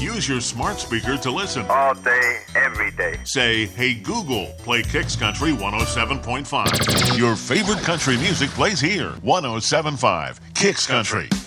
Use your smart speaker to listen. All day, every day. Say, hey Google, play Kicks Country 107.5. Your favorite country music plays here. 107.5 Kicks Country.